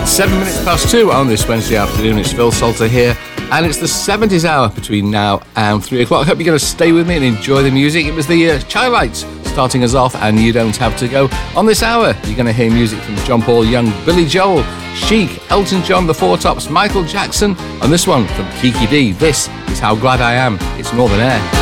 7 minutes past 2 on this Wednesday afternoon. It's Phil Salter here, and it's the 70s hour between now and 3 o'clock. I hope you're going to stay with me and enjoy the music. It was the Chi-Lites starting us off, and You Don't Have to Go. On this hour, you're going to hear music from John Paul Young, Billy Joel, Chic, Elton John, The Four Tops, Michael Jackson, and this one from Kiki D. This is How Glad I Am. It's Northern Air.